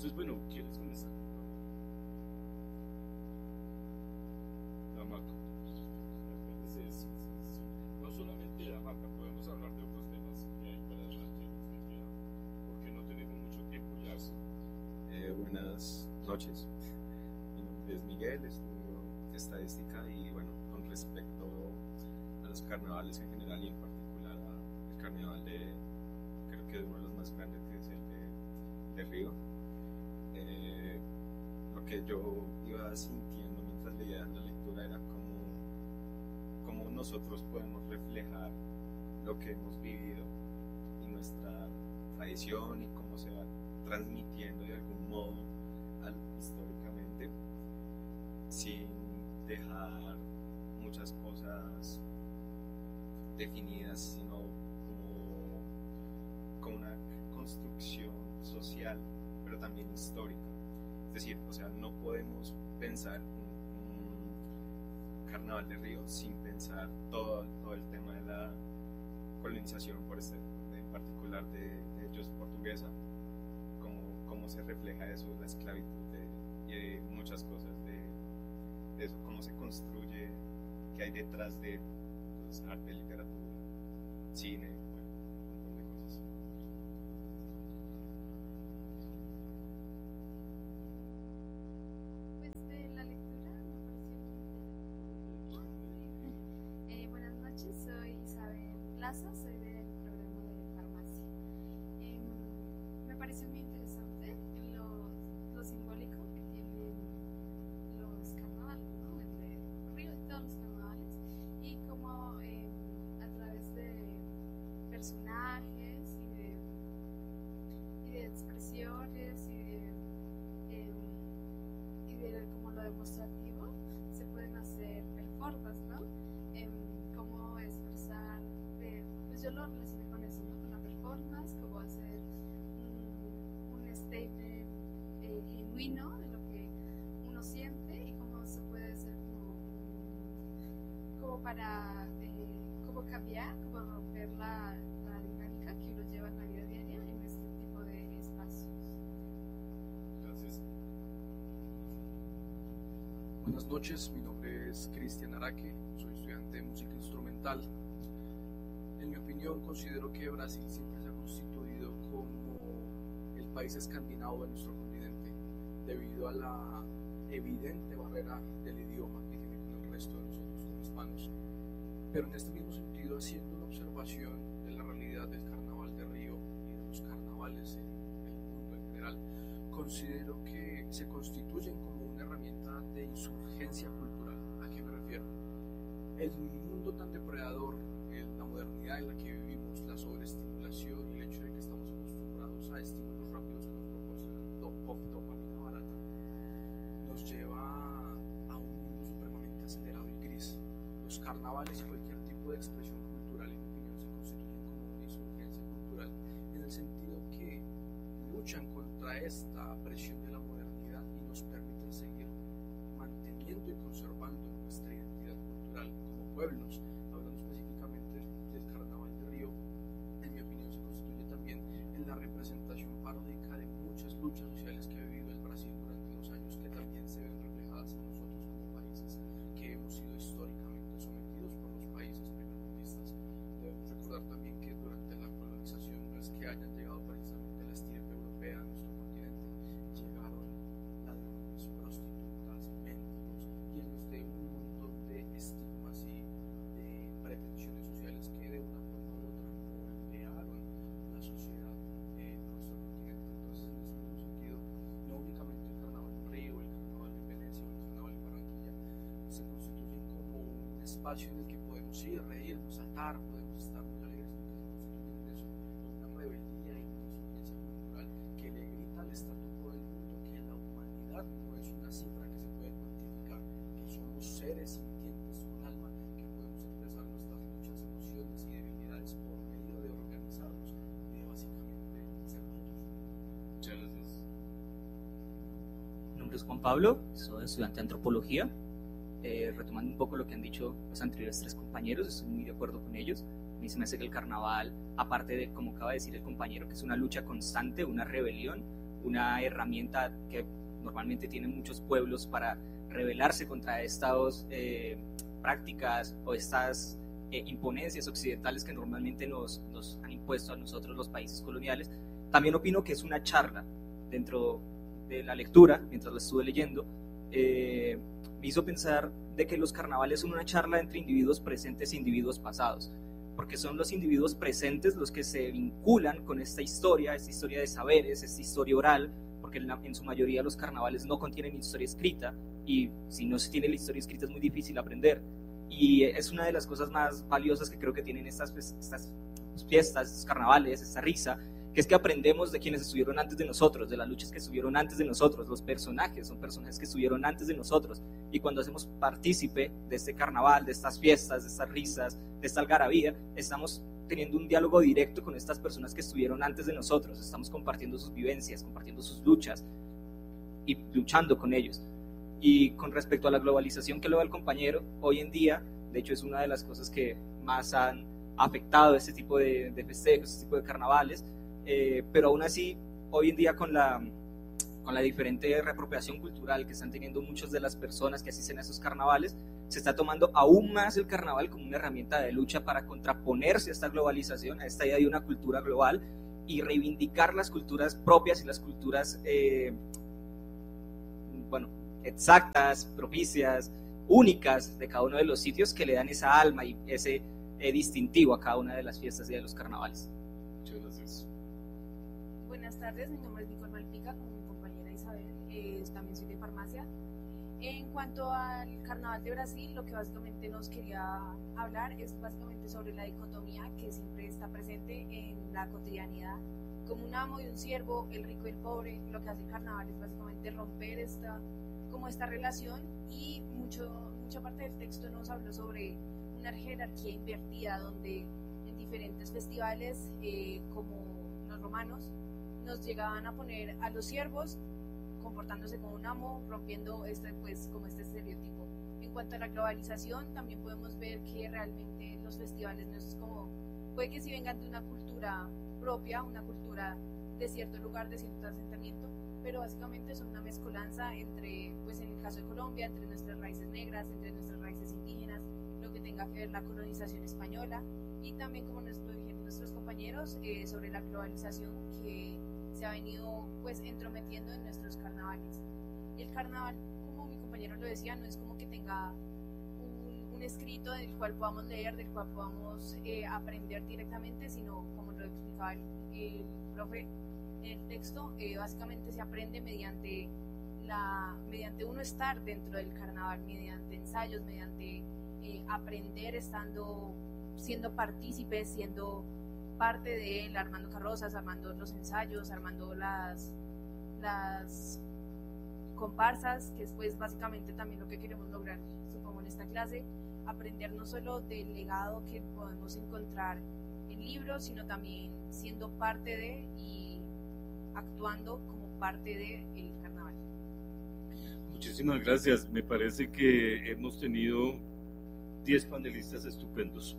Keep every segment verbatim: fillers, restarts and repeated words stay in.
Entonces, bueno, ¿quieres comenzar? La hamaca. Sí, sí, sí, sí. No solamente de hamaca, podemos hablar de otros temas que hay para adelante, porque no tenemos mucho tiempo ya. Eh, buenas noches. Mi nombre es Miguel, estudio estadística y bueno, con respecto a los carnavales en general y en particular al carnaval de, creo que es uno de los más grandes, que es el de, de Río. Eh, lo que yo iba sintiendo mientras leía la lectura era como, como nosotros podemos reflejar lo que hemos vivido y nuestra tradición y cómo se va transmitiendo de algún modo al, históricamente, sin dejar muchas cosas definidas, sino como, como una construcción social, pero también histórica. Es decir, o sea, no podemos pensar un, un carnaval de Río sin pensar todo, todo el tema de la colonización, por este, en particular de, de ellos portuguesa, cómo, cómo se refleja eso, la esclavitud de, y de muchas cosas de, de eso, cómo se construye, qué hay detrás de pues, arte, literatura, cine, bueno, un montón de cosas. Pues de la lectura me pareció muy interesante. Eh, buenas noches, soy Isabel Plaza, soy del programa de farmacia. Eh, me pareció muy interesante lo, lo simbólico que tienen los carnavales, ¿no? El de Río y todos los carnavales, y cómo eh, a través de personajes y de, y de expresiones y de, eh, y de como lo demostrativo se pueden hacer performances, ¿no? Eh, cómo expresar, de, pues yo lo relacioné con eso, ¿no? Con la performance, cómo hacer un, un statement eh, genuino de lo que uno siente y cómo se puede hacer como, como para eh, cómo cambiar, cómo romper la, la dinámica que uno lleva en la vida diaria en este tipo de espacios. Gracias. Buenas noches, mi nombre es Cristian Araque, soy estudiante de música instrumental. En mi opinión, considero que Brasil siempre se ha constituido como el país escandinavo de nuestro continente, debido a la evidente barrera del idioma que tiene con el resto de nosotros como hispanos. Pero en este mismo sentido, haciendo una observación de la realidad del Carnaval de Río y de los carnavales en el mundo en general, considero que se constituyen como una herramienta de insurgencia cultural. ¿A qué me refiero? El mundo tan depredador, la modernidad en la que vivimos, la sobreestimulación y el hecho de que estamos acostumbrados a estímulos rápidos que nos proporcionan dop- dopamina barata, nos lleva a un mundo supremamente acelerado y gris. Los carnavales y cualquier tipo de expresión cultural, en mi opinión, se constituyen como una insurgencia cultural, en el sentido que luchan contra esta presión de la modernidad y nos permiten seguir manteniendo y conservando nuestra identidad cultural como pueblos. Hablando específicamente del Carnaval de Río, en mi opinión se constituye también en la representación paródica de muchas luchas sociales que ha vivido el Brasil durante los años, que también se ven reflejadas en nosotros como países que hemos sido históricamente sometidos por los países primermundistas. Debemos recordar también que durante la colonización no es que hayan llegado precisamente la estirpe europea a nuestro continente, llegaron ladrones, prostitutas, mendigos, llenos de un montón de estigmas y de pretensiones sociales que de una forma u otra moldearon la sociedad en nuestro continente. Entonces, en ese mismo sentido, no únicamente el carnaval en Río, el carnaval en Venecia o el carnaval en Barranquilla se constituyen como un espacio en el que podemos ir, reírnos, saltar, podemos estar muy alegres, sino que se constituyen en eso, una rebeldía y una insurgencia cultural que le grita al statu quo del mundo que la humanidad no es una cifra que se puede cuantificar, que somos seres sintientes con alma, que podemos expresar nuestras luchas, emociones y debilidades por medio de organizarnos y de básicamente ser nosotros. Muchas gracias. Mi nombre es Juan Pablo, soy estudiante de antropología. Eh, retomando un poco lo que han dicho los anteriores tres compañeros, estoy muy de acuerdo con ellos. A mí se me hace que el carnaval, aparte de, como acaba de decir el compañero, que es una lucha constante, una rebelión, una herramienta que normalmente tienen muchos pueblos para rebelarse contra estas eh, prácticas o estas eh, imponencias occidentales que normalmente nos, nos han impuesto a nosotros los países coloniales. También opino que es una charla dentro de la lectura, mientras la estuve leyendo, eh, me hizo pensar de que los carnavales son una charla entre individuos presentes e individuos pasados, porque son los individuos presentes los que se vinculan con esta historia, esta historia de saberes, esta historia oral, porque en, la, en su mayoría los carnavales no contienen historia escrita, y si no se tiene la historia escrita es muy difícil aprender, y es una de las cosas más valiosas que creo que tienen estas, estas fiestas, estos carnavales, esta risa, que es que aprendemos de quienes estuvieron antes de nosotros, de las luchas que estuvieron antes de nosotros. Los personajes son personajes que estuvieron antes de nosotros, y cuando hacemos partícipe de este carnaval, de estas fiestas, de estas risas, de esta algarabía, estamos teniendo un diálogo directo con estas personas que estuvieron antes de nosotros, estamos compartiendo sus vivencias, compartiendo sus luchas y luchando con ellos. Y con respecto a la globalización que lo da el compañero, hoy en día, de hecho es una de las cosas que más han afectado este tipo de, de festejos, este tipo de carnavales, Eh, pero aún así, hoy en día con la, con la diferente reapropiación cultural que están teniendo muchas de las personas que asisten a esos carnavales, se está tomando aún más el carnaval como una herramienta de lucha para contraponerse a esta globalización, a esta idea de una cultura global, y reivindicar las culturas propias y las culturas eh, bueno, exactas, propicias, únicas de cada uno de los sitios, que le dan esa alma y ese eh, distintivo a cada una de las fiestas y de los carnavales. Muchas gracias. Buenas tardes, mi nombre es Nicole Malpica, como mi compañera Isabel, eh, también soy de farmacia. En cuanto al Carnaval de Brasil, lo que básicamente nos quería hablar es básicamente sobre la dicotomía que siempre está presente en la cotidianidad, como un amo y un siervo, el rico y el pobre. Lo que hace el Carnaval es básicamente romper esta, como esta relación, y mucho, mucha parte del texto nos habló sobre una jerarquía invertida, donde en diferentes festivales, eh, como los romanos, nos llegaban a poner a los siervos comportándose como un amo, rompiendo este, pues, como este estereotipo. En cuanto a la globalización, también podemos ver que realmente los festivales no es como, puede que sí vengan de una cultura propia, una cultura de cierto lugar, de cierto asentamiento, pero básicamente son una mezcolanza entre, pues en el caso de Colombia, entre nuestras raíces negras, entre nuestras raíces indígenas, lo que tenga que ver la colonización española, y también, como nos lo dijeron nuestros compañeros, eh, sobre la globalización que se ha venido pues entrometiendo en nuestros carnavales. El carnaval, como mi compañero lo decía, no es como que tenga un, un escrito del cual podamos leer, del cual podamos eh, aprender directamente, sino, como lo explicaba el, el profe en el texto, eh, básicamente se aprende mediante, la, mediante uno estar dentro del carnaval, mediante ensayos, mediante eh, aprender estando, siendo partícipes, siendo parte de él, armando carrozas, armando los ensayos, armando las, las comparsas, que es pues básicamente también lo que queremos lograr, supongo, en esta clase, aprender no solo del legado que podemos encontrar en libros, sino también siendo parte de y actuando como parte del carnaval. Muchísimas gracias. Me parece que hemos tenido diez panelistas estupendos.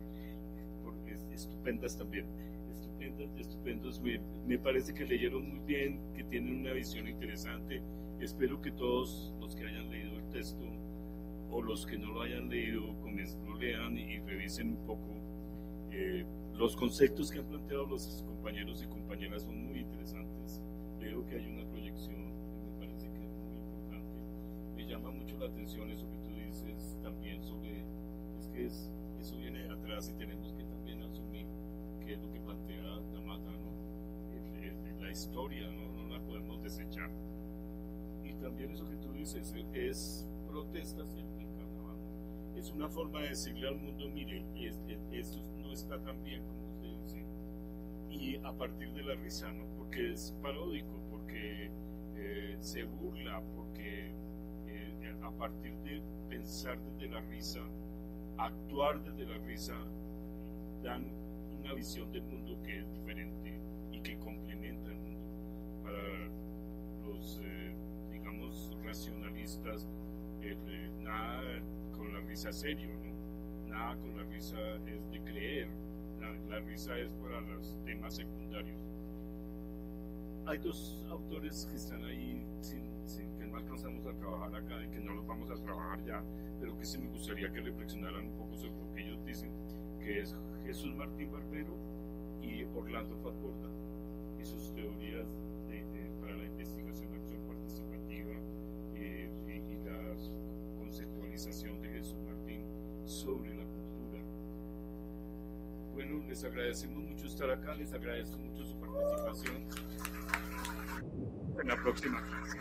Estupendas también, estupendas y estupendos. Me, me parece que leyeron muy bien, que tienen una visión interesante. Espero que todos los que hayan leído el texto o los que no lo hayan leído, lo lean y, y revisen un poco. Eh, los conceptos que han planteado los compañeros y compañeras son muy interesantes. Veo que hay una proyección que me parece que es muy importante. Me llama mucho la atención eso que tú dices también sobre, es que es, eso viene de atrás y tenemos que que es lo que plantea Damata, ¿no? La historia, ¿no? No la podemos desechar. Y también eso que tú dices es protesta siempre el carnaval. Es una forma de decirle al mundo, mire, esto no está tan bien como usted dice. Y a partir de la risa, ¿no? Porque es paródico, porque eh, se burla, porque eh, a partir de pensar desde la risa, actuar desde la risa, dan una visión del mundo que es diferente y que complementa el mundo. Para los, eh, digamos, racionalistas, eh, eh, nada con la risa serio, ¿no? Nada con la risa es de creer, la, la risa es para los temas secundarios. hay dos autores que están ahí sin, sin, que no alcanzamos a trabajar acá y que no los vamos a trabajar ya, pero que sí me gustaría que reflexionaran un poco sobre lo que ellos dicen, que es Jesús Martín Barbero y Orlando Fatborda, y sus teorías de, de, para la investigación, acción participativa eh, y, y la conceptualización de Jesús Martín sobre la cultura. Bueno, les agradecemos mucho estar acá, les agradezco mucho su participación. En la próxima clase.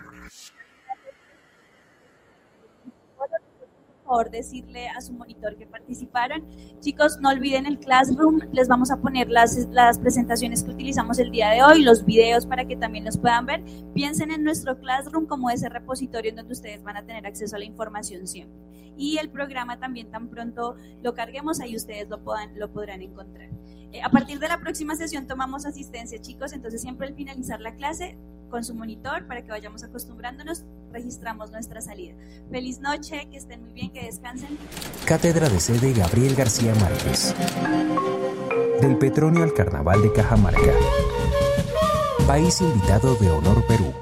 Por favor, decirle a su monitor que participaron. Chicos, no olviden el Classroom, les vamos a poner las, las presentaciones que utilizamos el día de hoy, los videos para que también los puedan ver. Piensen en nuestro Classroom como ese repositorio en donde ustedes van a tener acceso a la información siempre. Y el programa también, tan pronto lo carguemos, ahí ustedes lo, puedan, lo podrán encontrar. Eh, a partir de la próxima sesión tomamos asistencia, chicos, entonces siempre al finalizar la clase, con su monitor, para que vayamos acostumbrándonos, registramos nuestra salida. Feliz noche, que estén muy bien, que descansen. Cátedra de sede Gabriel García Márquez. Del Petronio al Carnaval de Cajamarca. País invitado de honor Perú.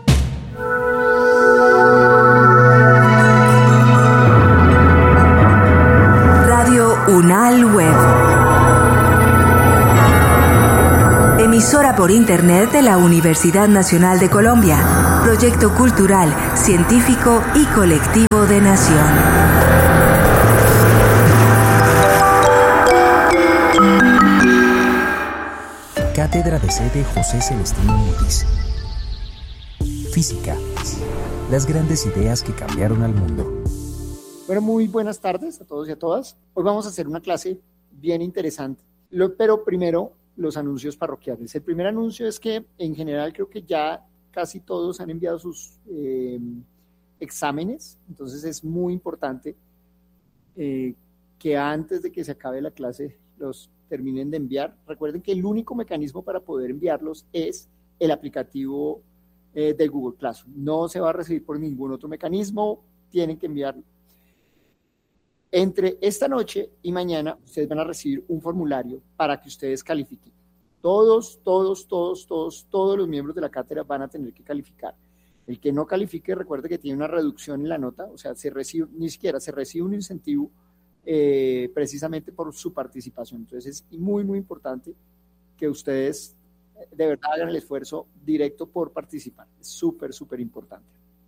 Radio UNAL Web. Emisora por Internet de la Universidad Nacional de Colombia. Proyecto cultural, científico y colectivo de nación. Cátedra de sede José Celestino Mutis. Física. Las grandes ideas que cambiaron al mundo. Bueno, muy buenas tardes a todos y a todas. Hoy vamos a hacer una clase bien interesante, Lo, pero primero los anuncios parroquiales. El primer anuncio es que en general creo que ya casi todos han enviado sus eh, exámenes, entonces es muy importante eh, que antes de que se acabe la clase los terminen de enviar. Recuerden que el único mecanismo para poder enviarlos es el aplicativo eh, de Google Classroom. No se va a recibir por ningún otro mecanismo, tienen que enviarlo. Entre esta noche y mañana, ustedes van a recibir un formulario para que ustedes califiquen. Todos, todos, todos, todos, todos los miembros de la cátedra van a tener que calificar. El que no califique, recuerde que tiene una reducción en la nota, o sea, se recibe, ni siquiera se recibe un incentivo eh, precisamente por su participación. Entonces, es muy, muy importante que ustedes de verdad hagan el esfuerzo directo por participar. Es súper, súper importante.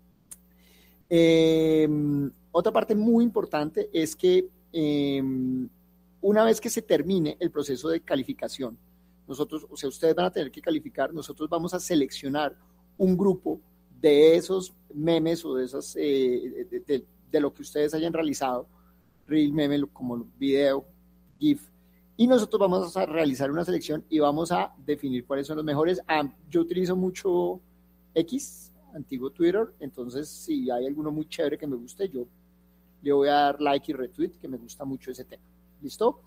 Eh, otra parte muy importante es que eh, una vez que se termine el proceso de calificación, nosotros, o sea, ustedes van a tener que calificar, nosotros vamos a seleccionar un grupo de esos memes o de esas, eh, de, de, de lo que ustedes hayan realizado, reel, meme, como video, GIF, y nosotros vamos a realizar una selección y vamos a definir cuáles son los mejores. Ah, yo utilizo mucho X, antiguo Twitter, entonces si hay alguno muy chévere que me guste, yo le voy a dar like y retweet, que me gusta mucho ese tema. ¿Listo?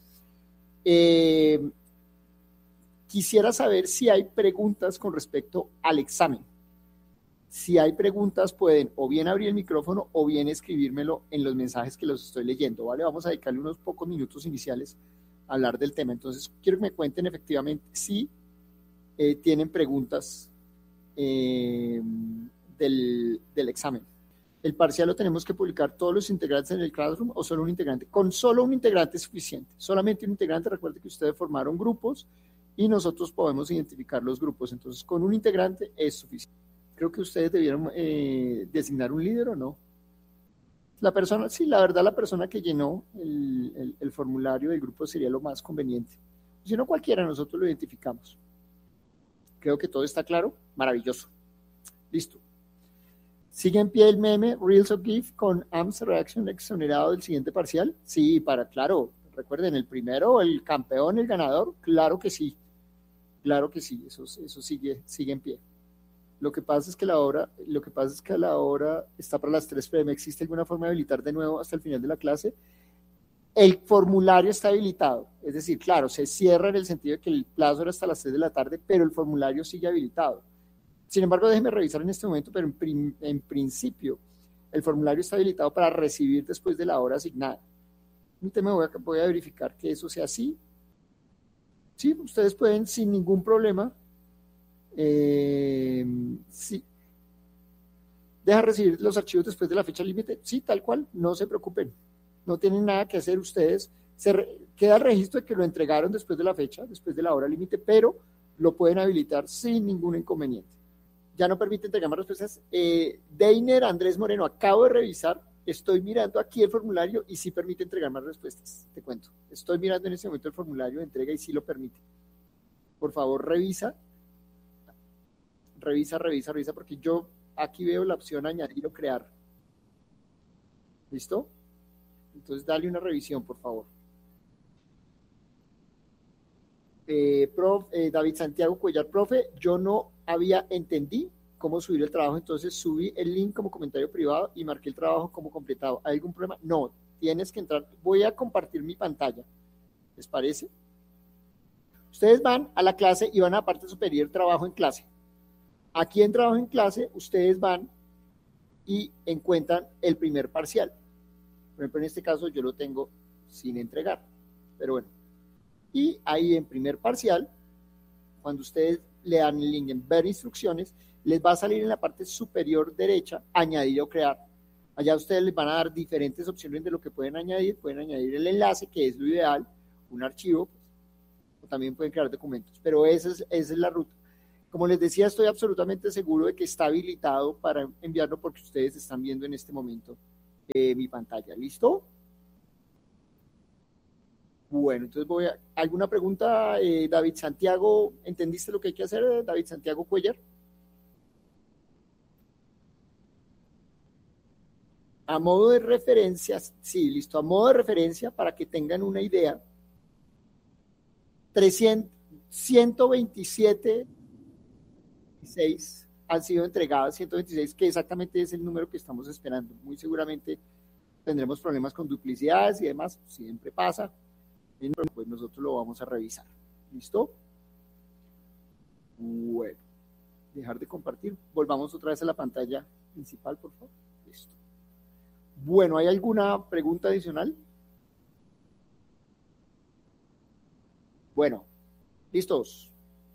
Eh, quisiera saber si hay preguntas con respecto al examen. Si hay preguntas, pueden o bien abrir el micrófono o bien escribírmelo en los mensajes que los estoy leyendo, ¿vale? Vamos a dedicarle unos pocos minutos iniciales a hablar del tema. Entonces, quiero que me cuenten efectivamente si eh, tienen preguntas eh, del, del examen. El parcial lo tenemos que publicar todos los integrantes en el Classroom o solo un integrante. Con solo un integrante es suficiente. Solamente un integrante, recuerde que ustedes formaron grupos y nosotros podemos identificar los grupos. Entonces, con un integrante es suficiente. Creo que ustedes debieron eh, designar un líder o no. La persona, sí, la verdad, la persona que llenó el, el, el formulario del grupo sería lo más conveniente. Si no, cualquiera, nosotros lo identificamos. Creo que todo está claro. Maravilloso. Listo. ¿Sigue en pie el meme Reels of GIF con A M S Reaction exonerado del siguiente parcial? Sí, para, claro, recuerden, el primero, el campeón, el ganador, claro que sí, claro que sí, eso, eso sigue, sigue en pie. Lo que pasa es que la hora, lo que pasa es que la hora está para las tres p m ¿Existe alguna forma de habilitar de nuevo hasta el final de la clase? El formulario está habilitado, es decir, claro, se cierra en el sentido de que el plazo era hasta las tres de la tarde, pero el formulario sigue habilitado. Sin embargo, déjeme revisar en este momento, pero en, prim, en principio el formulario está habilitado para recibir después de la hora asignada. Me voy a, voy a verificar que eso sea así. Sí, ustedes pueden sin ningún problema Eh, sí. ¿Deja recibir los archivos después de la fecha límite? Sí, tal cual, no se preocupen. No tienen nada que hacer ustedes. Se re, queda el registro de que lo entregaron después de la fecha, después de la hora límite, pero lo pueden habilitar sin ningún inconveniente. Ya no permite entregar más respuestas. Eh, Deiner Andrés Moreno, acabo de revisar, estoy mirando aquí el formulario y sí permite entregar más respuestas, te cuento. Estoy mirando en este momento el formulario de entrega y sí lo permite. Por favor, revisa. Revisa, revisa, revisa, porque yo aquí veo la opción añadir o crear. ¿Listo? Entonces dale una revisión, por favor. Eh, prof, eh, David Santiago Cuellar, profe, yo no había entendí cómo subir el trabajo, entonces subí el link como comentario privado y marqué el trabajo como completado. ¿Hay algún problema? No, tienes que entrar. Voy a compartir mi pantalla. ¿Les parece? Ustedes van a la clase y van a la parte superior, trabajo en clase. Aquí en trabajo en clase, ustedes van y encuentran el primer parcial. Por ejemplo, en este caso yo lo tengo sin entregar, pero bueno. Y ahí en primer parcial, cuando ustedes le dan el link en ver instrucciones, les va a salir en la parte superior derecha, añadir o crear. Allá ustedes les van a dar diferentes opciones de lo que pueden añadir. Pueden añadir el enlace, que es lo ideal, un archivo, pues, o también pueden crear documentos. Pero esa es, esa es la ruta. Como les decía, estoy absolutamente seguro de que está habilitado para enviarlo porque ustedes están viendo en este momento eh, mi pantalla. ¿Listo? Bueno, entonces voy a... ¿Alguna pregunta, eh, David Santiago? ¿Entendiste lo que hay que hacer, David Santiago Cuellar? A modo de referencia, sí, listo, a modo de referencia, para que tengan una idea, trescientos, ciento veintisiete han sido entregadas, ciento veintiséis, que exactamente es el número que estamos esperando. Muy seguramente tendremos problemas con duplicidades y demás, siempre pasa, pues nosotros lo vamos a revisar. ¿Listo? Bueno, dejar de compartir, volvamos otra vez a la pantalla principal, por favor. Listo. Bueno, ¿hay alguna pregunta adicional? Bueno, listos.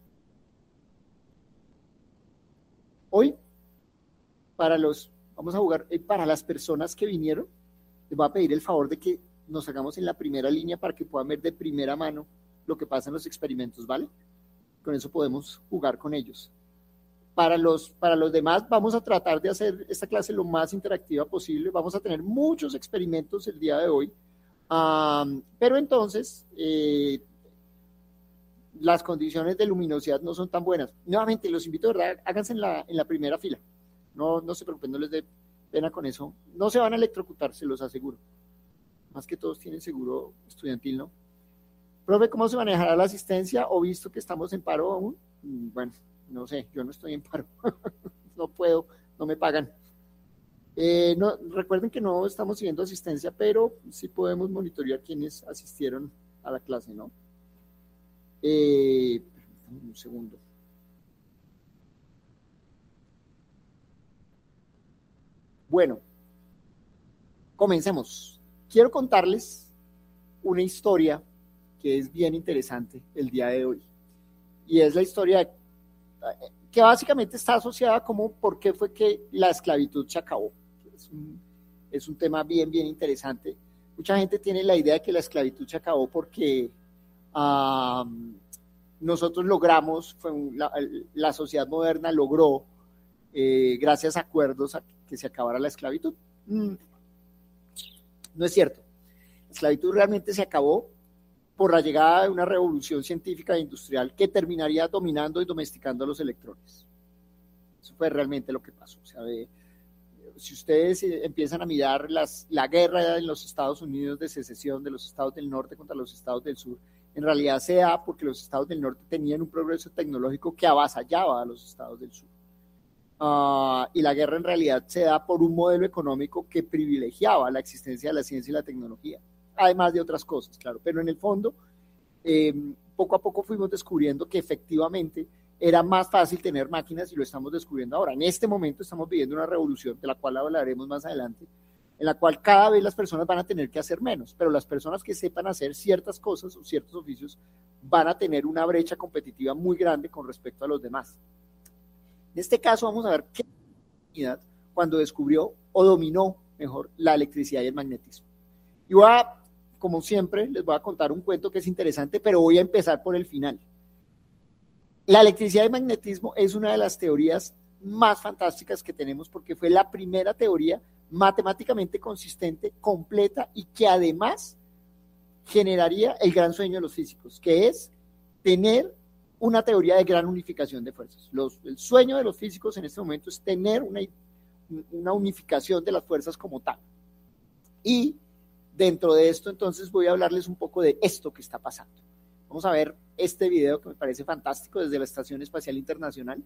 Hoy, para los, vamos a jugar, eh, para las personas que vinieron, les voy a pedir el favor de que nos hagamos en la primera línea para que puedan ver de primera mano lo que pasa en los experimentos, ¿vale? Con eso podemos jugar con ellos. Para los, para los demás, vamos a tratar de hacer esta clase lo más interactiva posible. Vamos a tener muchos experimentos el día de hoy, um, pero entonces eh, las condiciones de luminosidad no son tan buenas. Nuevamente, los invito, ¿verdad? Háganse en la, en la primera fila. No, no se preocupen, no les dé pena con eso. No se van a electrocutar, se los aseguro. Más que todos tienen seguro estudiantil, ¿no? Profe, ¿cómo se manejará la asistencia? ¿O visto que estamos en paro aún? Bueno, no sé, yo no estoy en paro. No puedo, no me pagan. Eh, no, recuerden que no estamos siguiendo asistencia, pero sí podemos monitorear quienes asistieron a la clase, ¿no? Eh, un segundo. Bueno, comencemos. Quiero contarles una historia que es bien interesante el día de hoy. Y es la historia que básicamente está asociada como por qué fue que la esclavitud se acabó. Es un, es un tema bien, bien interesante. Mucha gente tiene la idea de que la esclavitud se acabó porque um, nosotros logramos, fue un, la, la sociedad moderna logró, eh, gracias a acuerdos, a que se acabara la esclavitud. Mm. No es cierto. La esclavitud realmente se acabó por la llegada de una revolución científica e industrial que terminaría dominando y domesticando a los electrones. Eso fue realmente lo que pasó. O sea, de, si ustedes empiezan a mirar las, la guerra en los Estados Unidos de secesión de los estados del norte contra los estados del sur, en realidad se da porque los estados del norte tenían un progreso tecnológico que avasallaba a los estados del sur. Uh, y la guerra en realidad se da por un modelo económico que privilegiaba la existencia de la ciencia y la tecnología, además de otras cosas, claro, pero en el fondo, eh, poco a poco fuimos descubriendo que efectivamente era más fácil tener máquinas y lo estamos descubriendo ahora. En este momento estamos viviendo una revolución de la cual hablaremos más adelante, en la cual cada vez las personas van a tener que hacer menos, pero las personas que sepan hacer ciertas cosas o ciertos oficios van a tener una brecha competitiva muy grande con respecto a los demás. En este caso vamos a ver qué humanidad cuando descubrió o dominó mejor la electricidad y el magnetismo. Y voy a, como siempre, les voy a contar un cuento que es interesante, pero voy a empezar por el final. La electricidad y el magnetismo es una de las teorías más fantásticas que tenemos porque fue la primera teoría matemáticamente consistente, completa y que además generaría el gran sueño de los físicos, que es tener una teoría de gran unificación de fuerzas. Los, el sueño de los físicos en este momento es tener una, una unificación de las fuerzas como tal. Y dentro de esto, entonces, voy a hablarles un poco de esto que está pasando. Vamos a ver este video que me parece fantástico desde la Estación Espacial Internacional.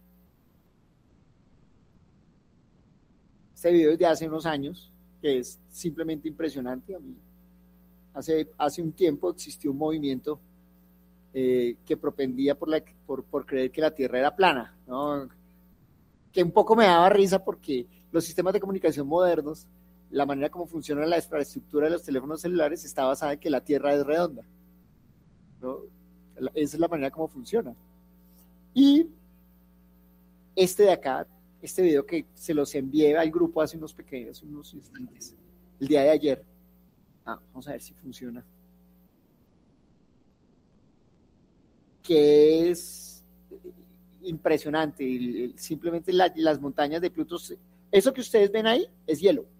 Este video es de hace unos años, que es simplemente impresionante. A mí, hace, hace un tiempo existió un movimiento eh, que propendía por, la, por, por creer que la Tierra era plana, ¿no? Que un poco me daba risa porque los sistemas de comunicación modernos, la manera como funciona la infraestructura de los teléfonos celulares está basada en que la Tierra es redonda, ¿no? Esa es la manera como funciona. Y este de acá, este video que se los envié al grupo hace unos pequeños, unos instantes, el día de ayer. Ah, vamos a ver si funciona. Que es impresionante, simplemente la, las montañas de Pluto, eso que ustedes ven ahí es hielo.